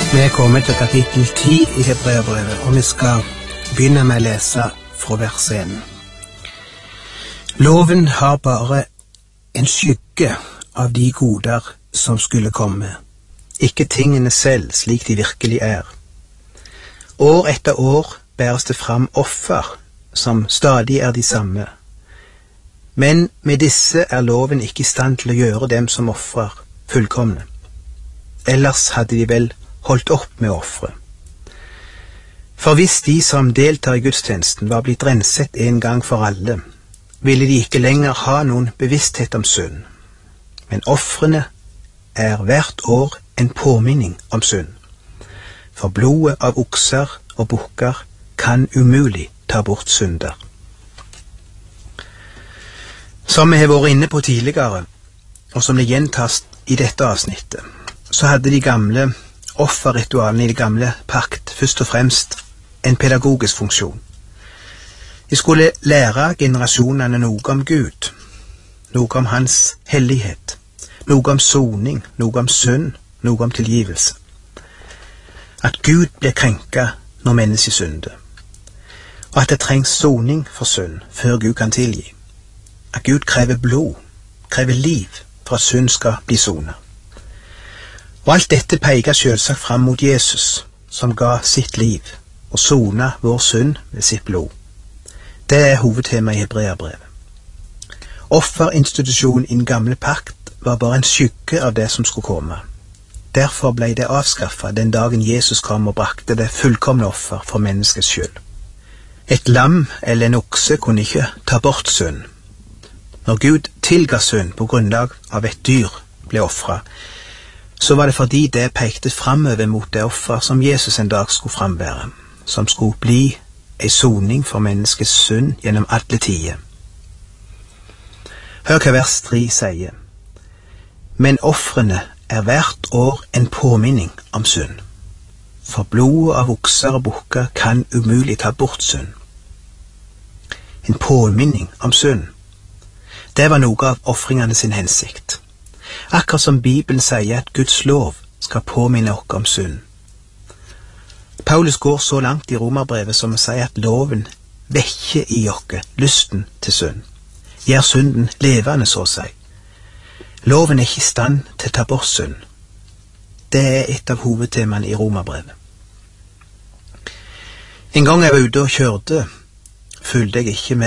Vi er kommet til kapittel 10 i Hebreerbrevet, og vi skal begynne med å lese fra vers 1. Loven har bare en skygge av de goder som skulle komme, ikke tingene selv slik de virkelig er. År etter år bæres det fram offer som stadig er de samme, men med disse er loven ikke i stand til å gjøre dem som offrer fullkomne. Ellers hadde de vel holdt opp med offre. For hvis de som deltar i gudstjenesten var blitt renset en gang for alle, ville de ikke lenger ha noen bevissthet om synd. Men offrene er hvert år en påminning om synd. For blodet av okser og bukker kan umulig ta bort synder. Som vi har vært inne på tidligere, og som det gjentas i dette avsnittet, så hadde de gamle offerritualene i det gamle pakt først og fremst en pedagogisk funksjon. De skulle lære generasjonene noe om Gud, noe om hans hellighet, noe om soning, noe om synd, noe om tilgivelse. At Gud blir krenket når mennesket synder, og at det trengs soning for synd før Gud kan tilgi. At Gud krever blod, krever liv for at synd skal bli sonet. Og alt dette peker selvsagt fram mot Jesus, som ga sitt liv og sona vår synd med sitt blod. Det er hovedtema i Hebreerbrevet. Offerinstitusjonen i den gamle pakt var bare en skygge av det som skulle komme. Derfor ble det avskaffet den dagen Jesus kom og brakte det fullkomne offer for menneskets skyld. Et lam eller en okse kunne ikke ta bort synd. Når Gud tilga synd på grunnlag av et dyr ble offret, så var det fordi det pekte framover mot det offer som Jesus en dag skulle frambære, som skulle bli en soning for menneskets synd gjennom alle tider. Hør hva vers 3 sier. Men offrene er hvert år en påminning om synd. For blodet av okser og bukker kan umulig ta bort synd. En påminning om synd. Det var noe av offringene sin hensikt. Akkurat som Bibelen sier at Guds lov skal påminne oss om synd. Paulus går så langt i Romerbrevet som å si at loven vekker i oss lysten til synd. Gjør synden levende, så å si. Loven er ikke i stand til å ta bort synd. Det er et av hovedtemaene i Romerbrevet. En gang jeg var ute og kjørte, fulgte jeg ikke